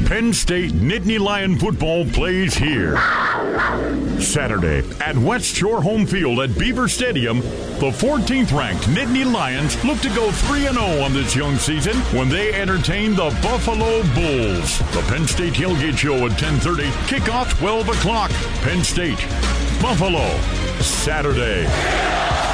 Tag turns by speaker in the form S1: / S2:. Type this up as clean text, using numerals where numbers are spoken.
S1: Penn State Nittany Lion football plays here. Saturday at West Shore Home Field at Beaver Stadium, the 14th-ranked Nittany Lions look to go 3-0 on this young season when they entertain the Buffalo Bulls. The Penn State Tailgate Show at 10:30, kickoff 12 o'clock. Penn State, Buffalo, Saturday.